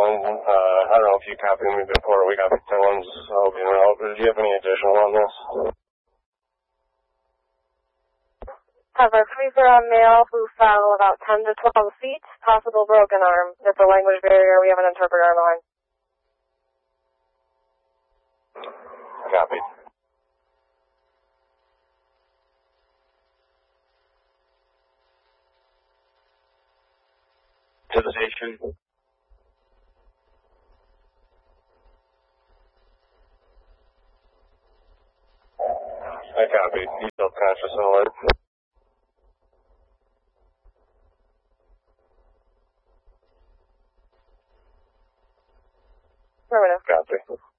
I don't know if you copied me before. We got the ones being out. Did you have any additional on this? Have a cruiser on male who fell about 10 to 12 feet, possible broken arm. It's a language barrier. We have an interpreter on the line. Copy. To the station. I copy. He's still conscious and alert. Affirmative. Copy.